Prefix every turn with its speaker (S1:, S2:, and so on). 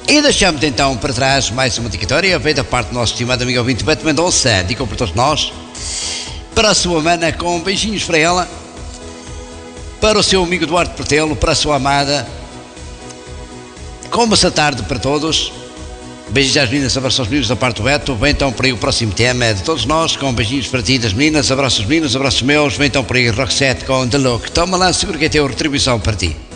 S1: E deixamos então para trás mais uma dedicatória, veio da parte do nosso estimado amigo ouvinte Beto Mendonça, dedicou para todos nós, para a sua mana, com beijinhos para ela, para o seu amigo Duarte Portelo, para a sua amada, com uma boa tarde para todos. Beijinhos às meninas, abraços aos meninos da parte do Beto. Vem então por aí o próximo tema, é de todos nós, com beijinhos para ti das meninas, abraços meninos, abraços meus. Vem então por aí Roxette com The Look. Toma lá, seguro que é teu, retribuição para ti.